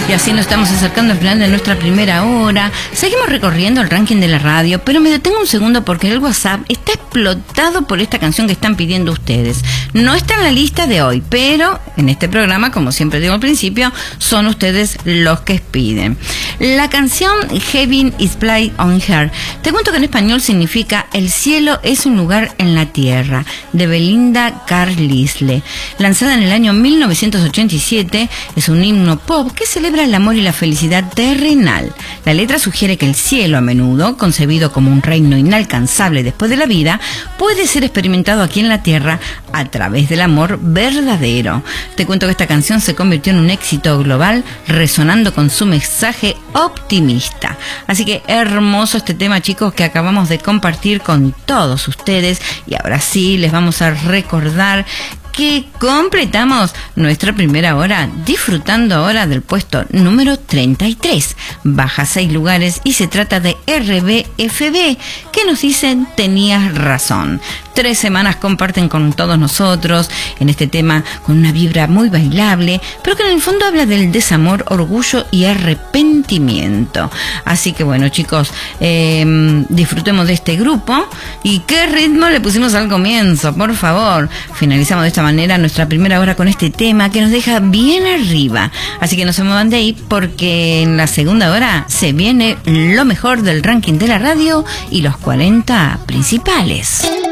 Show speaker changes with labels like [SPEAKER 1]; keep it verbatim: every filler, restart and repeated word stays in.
[SPEAKER 1] Y así nos estamos acercando al final de nuestra primera hora. Seguimos recorriendo el ranking de la radio, pero me detengo un segundo porque el WhatsApp está explotado por esta canción que están pidiendo ustedes. No está en la lista de hoy, pero en este programa, como siempre digo al principio, son ustedes los que piden. La canción Heaven is Played on Her. Te cuento que en español significa El cielo es un lugar en la tierra, de Belinda Carlisle. Lanzada en el año mil novecientos ochenta y siete, es un himno pop que celebra el amor y la felicidad terrenal. La letra sugiere que el cielo, a menudo concebido como un reino inalcanzable después de la vida, puede ser experimentado aquí en la tierra a través del amor verdadero. Te cuento que esta canción se convirtió en un éxito global, resonando con su mensaje optimista. Así que hermoso este tema, chicos, que acabamos de compartir con todos ustedes. Y ahora sí, les vamos a recordar que completamos nuestra primera hora disfrutando ahora del puesto número treinta y tres. Baja seis lugares y se trata de R B F B, que nos dicen tenías razón. Tres semanas comparten con todos nosotros en este tema con una vibra muy bailable, pero que en el fondo habla del desamor, orgullo y arrepentimiento. Así que bueno, chicos, eh, disfrutemos de este grupo. ¿Y qué ritmo le pusimos al comienzo? Por favor, finalizamos de esta manera nuestra primera hora con este tema que nos deja bien arriba. Así que no se muevan de ahí, porque en la segunda hora se viene lo mejor del ranking de la radio y los cuarenta principales.